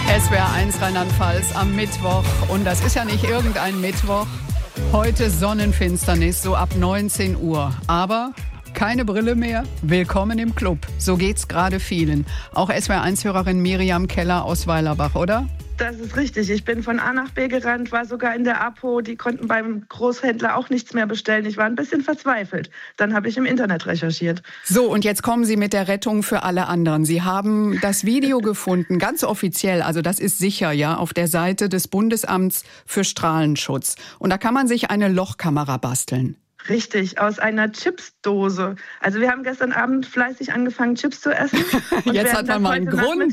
SWR1 Rheinland-Pfalz am Mittwoch. Und das ist ja nicht irgendein Mittwoch. Heute Sonnenfinsternis, so ab 19 Uhr. Aber keine Brille mehr. Willkommen im Club. So geht's gerade vielen. Auch SWR1-Hörerin Miriam Keller aus Weilerbach, oder? Das ist richtig. Ich bin von A nach B gerannt, war sogar in der Apo. Die konnten beim Großhändler auch nichts mehr bestellen. Ich war ein bisschen verzweifelt. Dann habe ich im Internet recherchiert. So, und jetzt kommen Sie mit der Rettung für alle anderen. Sie haben das Video gefunden, ganz offiziell, also das ist sicher, ja, auf der Seite des Bundesamts für Strahlenschutz. Und da kann man sich eine Lochkamera basteln. Richtig, aus einer Chipsdose. Also wir haben gestern Abend fleißig angefangen, Chips zu essen. Jetzt hat man mal einen Grund.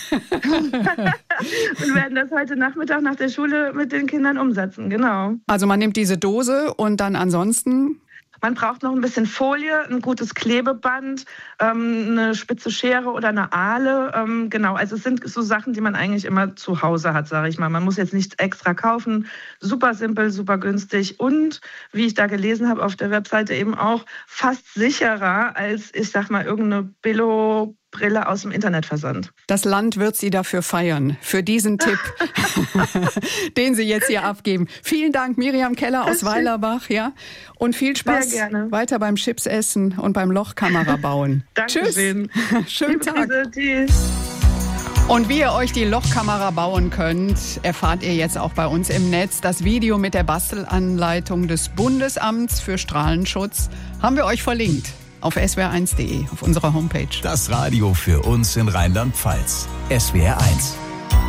Und werden das heute Nachmittag nach der Schule mit den Kindern umsetzen, genau. Also man nimmt diese Dose und dann ansonsten? Man braucht noch ein bisschen Folie, ein gutes Klebeband, eine spitze Schere oder eine Ahle. Genau, also es sind so Sachen, die man eigentlich immer zu Hause hat, sage ich mal. Man muss jetzt nichts extra kaufen. Super simpel, super günstig und, wie ich da gelesen habe auf der Webseite, eben auch fast sicherer als, ich sag mal, irgendeine Billo-Brille aus dem Internetversand. Das Land wird Sie dafür feiern, für diesen Tipp, den Sie jetzt hier abgeben. Vielen Dank, Miriam Keller aus Weilerbach, ja. Und viel Spaß weiter beim Chipsessen und beim Lochkamera bauen. Dankeschön. Tschüss. Schönen Tag. Tschüss. Und wie ihr euch die Lochkamera bauen könnt, erfahrt ihr jetzt auch bei uns im Netz. Das Video mit der Bastelanleitung des Bundesamts für Strahlenschutz haben wir euch verlinkt. Auf swr1.de, auf unserer Homepage. Das Radio für uns in Rheinland-Pfalz. SWR1.